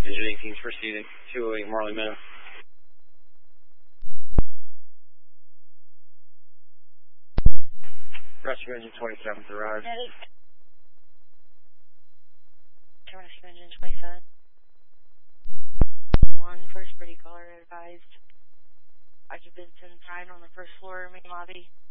Engine 18 is proceeding. 208 Marley Meadow. Rescue Engine 27th arrived. Rescue Engine 27. 1, first pretty caller advised. Occupants inside on the first floor, main lobby.